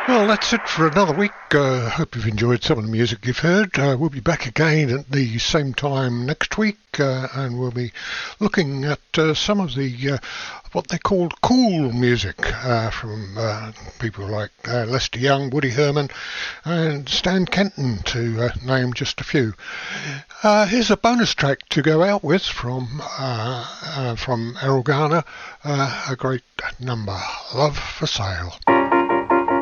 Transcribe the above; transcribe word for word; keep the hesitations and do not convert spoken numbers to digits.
Well, that's it for another week. Uh, hope you've enjoyed some of the music you've heard. Uh, we'll be back again at the same time next week, uh, and we'll be looking at uh, some of the uh, what they called cool music uh, from uh, people like uh, Lester Young, Woody Herman, and Stan Kenton, to uh, name just a few. Uh, here's a bonus track to go out with from uh, uh, from Errol Garner, uh, a great number, "Love for Sale."